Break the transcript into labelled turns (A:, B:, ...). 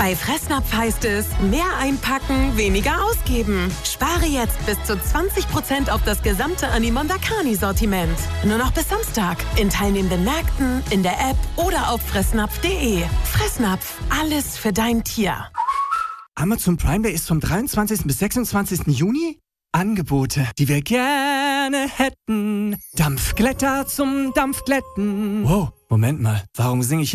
A: Bei Fressnapf heißt es, mehr einpacken, weniger ausgeben. Spare jetzt bis zu 20% auf das gesamte Animonda Carni-Sortiment. Nur noch bis Samstag. In teilnehmenden Märkten, in der App oder auf fressnapf.de. Fressnapf, alles für dein Tier.
B: Amazon Prime Day ist vom 23. bis 26. Juni? Angebote, die wir gerne hätten. Dampfglätter zum Dampfglätten. Wow, Moment mal, warum singe ich